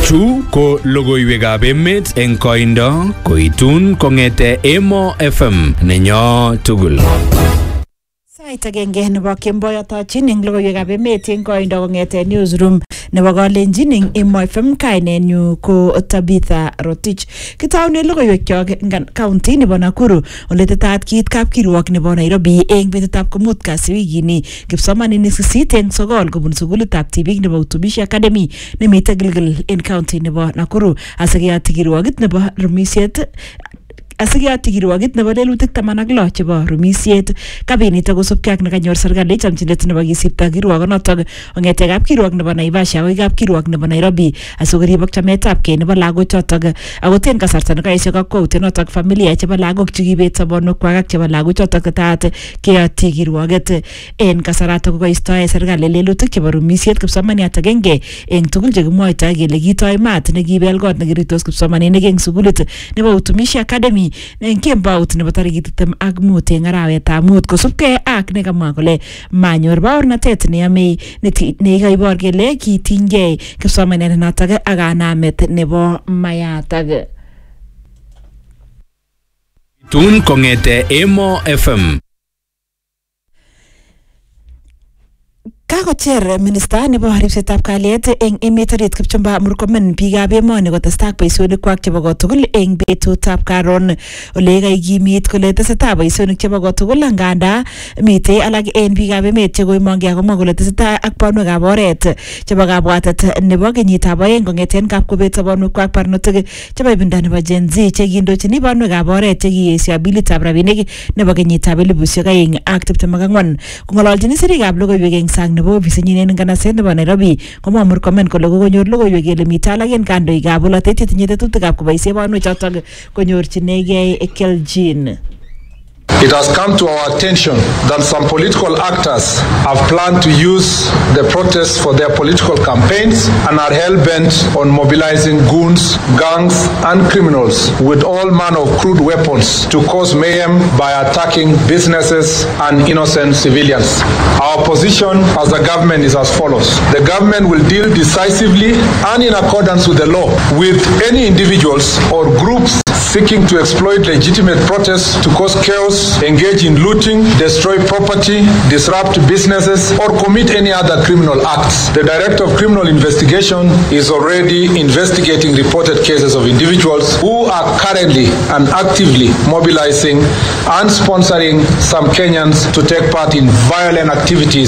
Chu ko logoiwekab emet eng koindo koitun kong'ete Emo FM nenyo tugul. Sait agenge nebo kemboyotochin eng logoiwekab emet eng koindo kong'ete newsroom nebo Kalenjin eng Emo FM. Kainenyu ko Tabitha Rotich. Kitaune logoiwekyok eng county nebo Nakuru ole tetat kiit kapkirwok nebo Nairobi eng betutab komut kasi wikini kipsomaninik 8 eng 9 kobun sukulitab tibik nebo Utumishi Academy nemite Gilgil eng county nebo Nakuru asikeyati kirwokit nebo rumisiet nebo lelutik 16 chebo rumisiet. Kabinito kosubkei ak nekanyor serikali chamchinet nebo kisipta kirwokonotok kong'ete kapkirwok nebo Naivasha akoi kapkirwok nebo Nairobi asikorib chametabgei nebo lagochotok. Akoten kasarta nekaesio kakwautienotok familia chebo lagok chekibet sobonwekwak ak chebo lagochotok tetat keyoti kirwoket. En kasaratok kokaistoe serikali lelutik chebo rumisiet kipsomaniat agenge eng tugul chekimwoitoi kele kitoi maat nekibel kot nekiruitos kipsomaninik eng sukulit nebo Utumishi Academy eng kembout nebo tarikit 25 eng arawetab mut kosubkei ak nekamwa kole manyor baornatet neyamei neikaibor kele kitinygei kipsomaniat notok ak kanamet nebo mayatak. Tun kong'ete Emo FM. Kakocher minista nebo ripsetab kalyet eng emet orit Kipchumba Murkomen biikab emoni kotestai ak boisionikwak chebo kotugul eng betutab karon ole kaikimit kole tesetai boisionik chebo kotugul nganda mitei alak eng biikab emet chekoimongei akomwa kole tesetai ak banwekab oret chebo kabwatet nebo kenyitab 2 kong'eten kapkobet sobonwekwak barnotik chebo ibinda nebo Gen Z chekindochini banwekab oret chekiesio bilitab rabinik nebo kenyitab 2024. Kong'ololjini sirikab logoiwek eng sang nebo ofisinyin eng nganaset nebo Nairobi komwa Murkomen kole kokonyor logoiwek kele mitei alak eng kandoikab bolotet chetinye tetutikab koboisie banwechotok konyorchinegei keljin. It has come to our attention that some political actors have planned to use the protests for their political campaigns and are hell-bent on mobilizing goons, gangs, and criminals with all manner of crude weapons to cause mayhem by attacking businesses and innocent civilians. Our position as a government is as follows. The government will deal decisively and in accordance with the law with any individuals or groups seeking to exploit legitimate protests to cause chaos, engage in looting, destroy property, disrupt businesses, or commit any other criminal acts. The Director of Criminal Investigation is already investigating reported cases of individuals who are currently and actively mobilizing and sponsoring some Kenyans to take part in violent activities